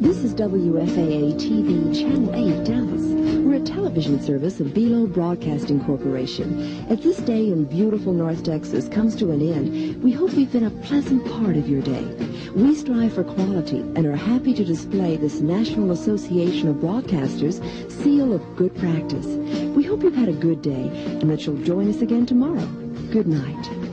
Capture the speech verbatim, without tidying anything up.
This is W F A A T V Channel eight Dallas. We're a television service of Belo Broadcasting Corporation. As this day in beautiful North Texas comes to an end, we hope we've been a pleasant part of your day. We strive for quality and are happy to display this National Association of Broadcasters seal of good practice. We hope you've had a good day and that you'll join us again tomorrow. Good night.